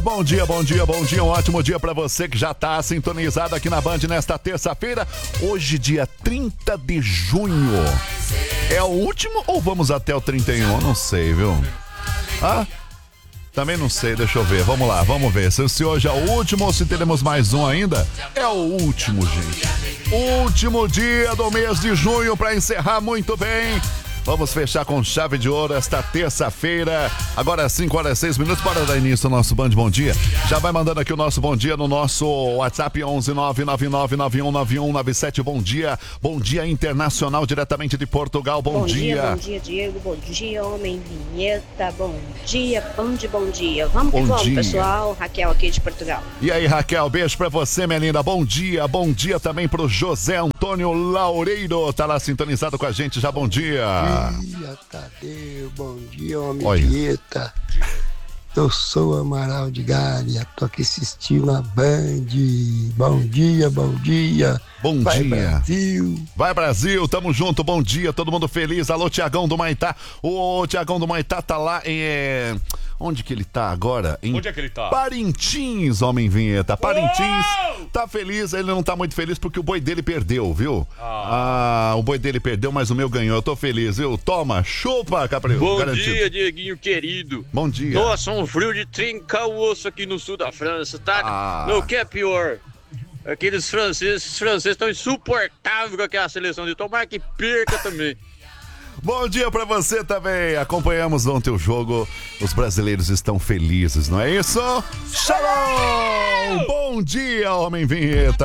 Bom dia, bom dia, bom dia, um ótimo dia pra você que já tá sintonizado aqui na Band nesta terça-feira, hoje dia 30 de junho. É o último ou vamos até o 31? Eu não sei, viu? Também não sei, deixa eu ver, vamos lá, vamos ver se hoje é o último ou se teremos mais um ainda. É o último, gente. Último dia do mês de junho pra encerrar muito bem. Vamos fechar com chave de ouro esta terça-feira. Agora 5h06, bora dar início ao nosso Band Bom Dia. Já vai mandando aqui o nosso bom dia no nosso WhatsApp 11999919197. Bom dia internacional diretamente de Portugal. Bom dia. Bom dia, Diego. Bom dia, Homem Vinheta. Bom dia, Band Bom Dia. Vamos que vamos, pessoal. Raquel aqui de Portugal. E aí, Raquel, beijo pra você, minha linda. Bom dia também pro José Antônio Laureiro. Tá lá sintonizado com a gente já. Bom dia. Bom dia, Tadeu. Bom dia, Homem Vinheta. Eu sou Amaral de Galha, tô aqui assistindo a Band. Bom dia, bom dia. Bom Vai, dia. Brasil. Vai, Brasil, tamo junto, bom dia, todo mundo feliz. Alô, Tiagão do Maitá. O Tiagão do Maitá tá lá em... Onde que ele tá agora? Onde é que ele tá? Parintins, Homem Vinheta. Parintins. Uou! Tá feliz, ele não tá muito feliz porque o boi dele perdeu, viu? O boi dele perdeu, mas o meu ganhou. Eu tô feliz, viu? Toma, chupa, Capril. Bom garantido. dia, Dieguinho querido. Bom dia. Nossa, um frio de trincar o osso aqui no sul da França, tá? Não, o que é pior? Aqueles franceses estão insuportáveis com aquela seleção de tomar que perca também. Bom dia pra você também. Acompanhamos ontem o jogo. Os brasileiros estão felizes, não é isso? Shalom! Bom dia, Homem Vinheta.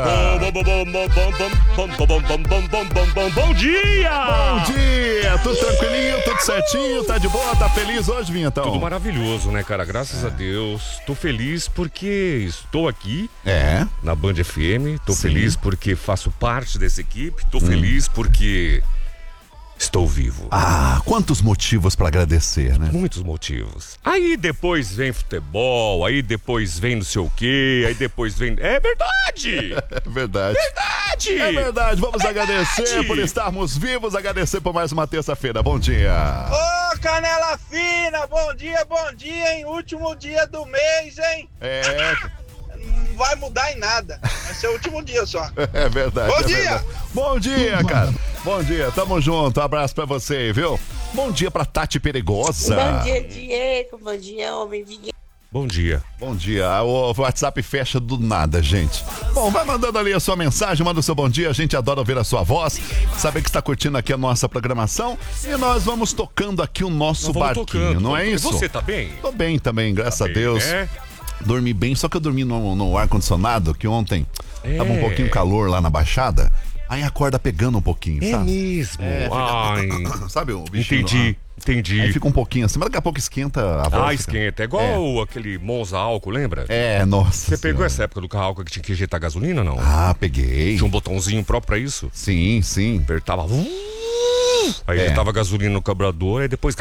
Bom dia! Bom dia! Tudo tranquilinho, tudo certinho, tá de boa, tá feliz hoje, Vinhetão? Tudo maravilhoso, né, cara? Graças a Deus. Tô feliz porque estou aqui na Band FM. Tô feliz porque faço parte dessa equipe. Tô feliz porque... estou vivo. Quantos motivos pra agradecer, né? Muitos motivos. Aí depois vem futebol, aí depois vem não sei o quê, aí depois vem... É verdade! É verdade. Verdade! É verdade. Vamos agradecer por estarmos vivos, agradecer por mais uma terça-feira. Bom dia. Ô, canela fina, bom dia, hein? Último dia do mês, hein? Não vai mudar em nada. Vai ser o último dia só. É verdade. Bom dia! Verdade. Bom dia, cara. Bom dia, tamo junto. Um abraço pra você, viu? Bom dia pra Tati Perigosa. Bom dia, Diego. Bom dia, Homem Vinheta. Bom dia. Bom dia. O WhatsApp fecha do nada, gente. Bom, vai mandando ali a sua mensagem, manda o seu bom dia. A gente adora ouvir a sua voz, saber que está curtindo aqui a nossa programação. E nós vamos tocando aqui o nosso barquinho, não é isso? E você tá bem? Tô bem também, graças a bem, Deus. né? Dormi bem, só que eu dormi no ar-condicionado, que ontem tava um pouquinho calor lá na Baixada. Aí acorda pegando um pouquinho, sabe? Mesmo. Fica, sabe o bichinho? Entendi. Aí fica um pouquinho assim, mas daqui a pouco esquenta a voz. Esquenta. É igual aquele Monza álcool, lembra? Nossa. Você pegou essa época do carro álcool que tinha que injetar gasolina, não? Peguei. Tinha um botãozinho próprio pra isso? Sim. Apertava... Aí injetava gasolina no carburador e depois...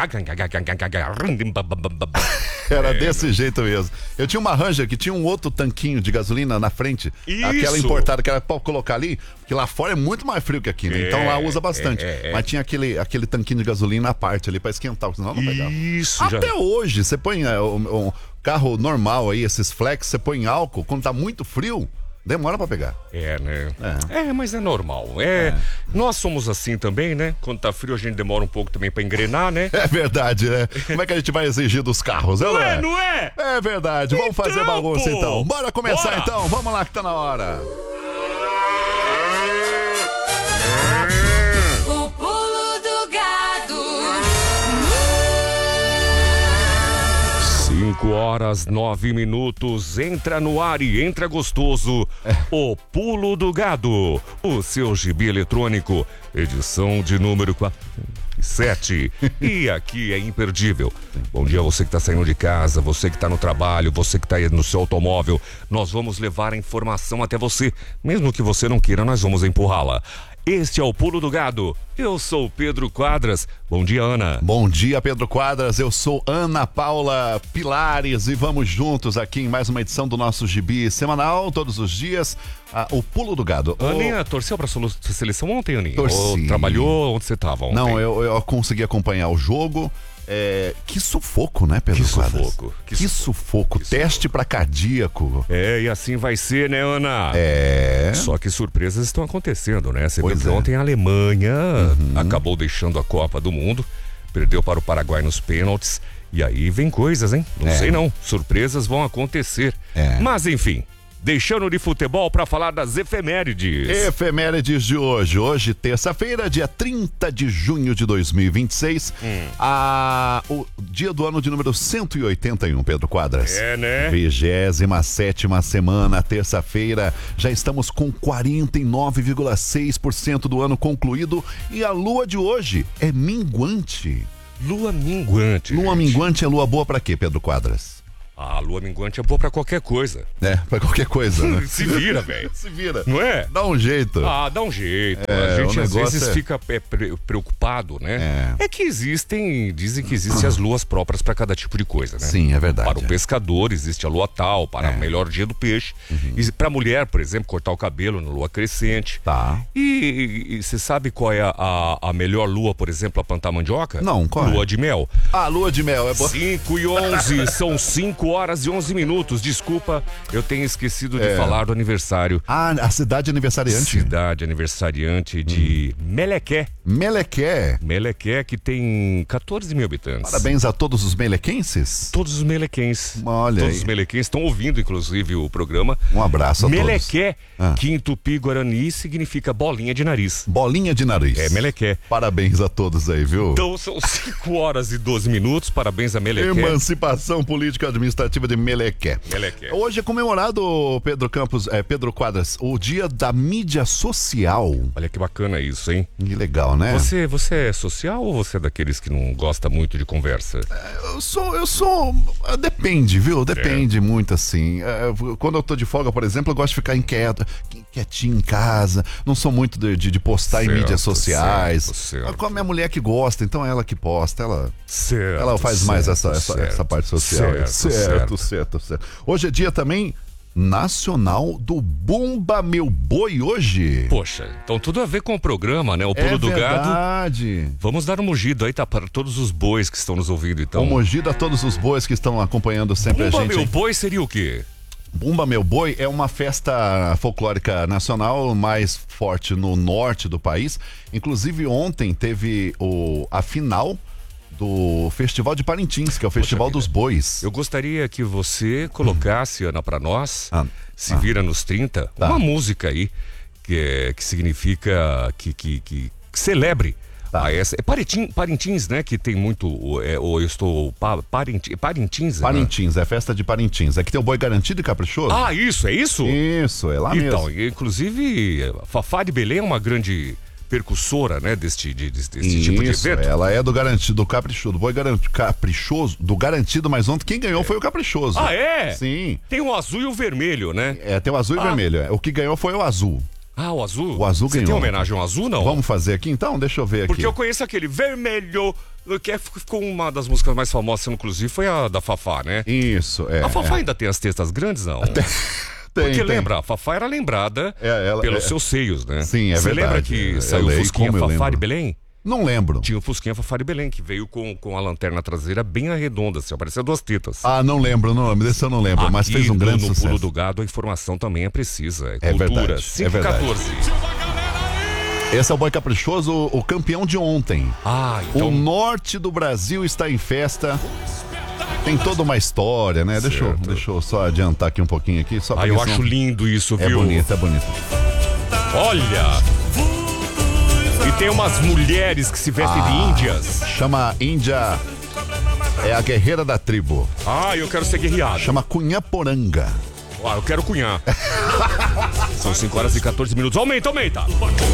Era desse jeito mesmo. Eu tinha uma Ranger que tinha um outro tanquinho de gasolina na frente. Isso. Aquela importada que era pra colocar ali, porque lá fora é muito mais frio que aqui, né? Então lá usa bastante. Mas tinha aquele tanquinho de gasolina à parte ali pra esquentar, senão não pegava. Isso, Até hoje, você põe um carro normal aí, esses flex, você põe álcool, quando tá muito frio, demora pra pegar. Né? Mas é normal. Nós somos assim também, né? Quando tá frio a gente demora um pouco também pra engrenar, né? É verdade, né? Como é que a gente vai exigir dos carros, não é? É verdade. Vamos fazer bagunça então. Bora começar então. Vamos lá que tá na hora. O pulo do gado. 5h09. Entra no ar e entra gostoso. O Pulo do Gado. O seu gibi eletrônico. Edição de número 7. E aqui é imperdível. Bom dia a você que está saindo de casa, você que está no trabalho, você que está aí no seu automóvel. Nós vamos levar a informação até você. Mesmo que você não queira, nós vamos empurrá-la. Este é o Pulo do Gado. Eu sou Pedro Quadras. Bom dia, Ana. Bom dia, Pedro Quadras. Eu sou Ana Paula Pilares e vamos juntos aqui em mais uma edição do nosso gibi semanal, todos os dias, o Pulo do Gado. Aninha, torceu pra sua seleção ontem, Aninha? Torci. Ou trabalhou? Onde você estava ontem? Não, eu consegui acompanhar o jogo Que sufoco, né, Pedro Quadras? Que sufoco. Teste pra cardíaco. E assim vai ser, né, Ana? Só que surpresas estão acontecendo, né? Você viu que ontem a Alemanha acabou deixando a Copa do Mundo, perdeu para o Paraguai nos pênaltis. E aí vem coisas, hein? Não sei não. Surpresas vão acontecer. Mas enfim, deixando de futebol para falar das efemérides. Efemérides de hoje. Hoje, terça-feira, dia 30 de junho de 2026. O dia do ano de número 181, Pedro Quadras. Né? 27ª semana, terça-feira. Já estamos com 49,6% do ano concluído. E a lua de hoje é minguante. Lua minguante. Lua minguante é lua boa pra quê, Pedro Quadras? A lua minguante é boa pra qualquer coisa. Pra qualquer coisa, né? Se vira, velho. Se vira. Não é? Dá um jeito. Dá um jeito. A gente às vezes fica preocupado, né? Dizem que existem as luas próprias pra cada tipo de coisa, né? Sim, é verdade. Para o pescador existe a lua tal, para o melhor dia do peixe. E pra mulher, por exemplo, cortar o cabelo na lua crescente. Tá. E você sabe qual é a melhor lua, por exemplo, a plantar mandioca? Não, qual é? Lua de mel. Lua de mel é boa. 5h11, são 5 horas e 11 minutos. Desculpa, eu tenho esquecido de falar do aniversário. A cidade aniversariante. Cidade aniversariante de Melequé. Melequé, que tem 14 mil habitantes. Parabéns a todos os melequenses. Todos os melequenses. Olha todos aí. os melequenses estão ouvindo, inclusive, o programa. Um abraço a Melequé, todos. que em tupi-guarani significa bolinha de nariz. Bolinha de nariz. Melequé. Parabéns a todos aí, viu? Então são 5 horas e 12 minutos. Parabéns a Melequé. Emancipação política administrativa de Melequé. Hoje é comemorado, Pedro Quadras, o dia da mídia social. Olha que bacana isso, hein? Que legal, né? Você é social ou você é daqueles que não gosta muito de conversa? Eu sou. Depende, viu? Depende muito, assim. Quando eu tô de folga, por exemplo, eu gosto de ficar quietinho em casa. Não sou muito de postar em mídias sociais. Certo. Com a minha mulher que gosta, então é ela que posta. Ela faz mais essa parte social. Certo. Hoje é dia também nacional do Bumba Meu Boi hoje. Poxa, então tudo a ver com o programa, né? O Pulo do Gado. Verdade. Vamos dar um mugido aí, tá? Para todos os bois que estão nos ouvindo, então. Um mugido a todos os bois que estão acompanhando sempre a gente. Bumba Meu Boi seria o quê? Bumba Meu Boi é uma festa folclórica nacional mais forte no norte do país. Inclusive ontem teve a final do Festival de Parintins, que é o Festival dos Bois. Eu gostaria que você colocasse, Ana, pra nós, Se Vira nos 30, uma música aí que significa que celebre. É Parintins, né? Que tem muito. Parintins. Parintins, é festa de Parintins. É que tem o Boi Garantido e Caprichoso. Isso, é isso? Isso, é lá mesmo. Então, inclusive, Fafá de Belém é uma grande percussora, né, deste tipo de evento. Ela é do Garantido, do Caprichoso, do Boi Caprichoso, do Garantido, mas ontem quem ganhou foi o Caprichoso. É? Sim. Tem o azul e o vermelho, né? Tem o azul e vermelho. O que ganhou foi o azul. O azul? O azul ganhou. Você tem homenagem ao azul, não? Vamos fazer aqui então? Deixa eu ver aqui. Porque eu conheço aquele vermelho, que ficou uma das músicas mais famosas, inclusive, foi a da Fafá, né? Isso, A Fafá ainda tem as testas grandes, não? Porque lembra, a Fafá era lembrada pelos seus seios, né? Sim, é verdade. Você lembra que saiu o Fusquinha Fafá de Belém? Não lembro. Tinha o Fusquinha Fafá de Belém, que veio com a lanterna traseira bem arredonda, assim, parecia 2 tetas. Não lembro, desse eu não lembro, mas fez um grande sucesso. No Pulo do Gado a informação também é precisa, é cultura. Verdade, 514. Esse é o Boi Caprichoso, o campeão de ontem. Então... O norte do Brasil está em festa. Tem toda uma história, né? Deixa eu só adiantar aqui um pouquinho aqui. Eu acho lindo isso, viu? É bonito. Olha! E tem umas mulheres que se vestem de índias. Chama Índia. É a guerreira da tribo. Eu quero ser guerreado. Chama Cunhaporanga. Eu quero cunhar. São 5 horas e 14 minutos. Aumenta!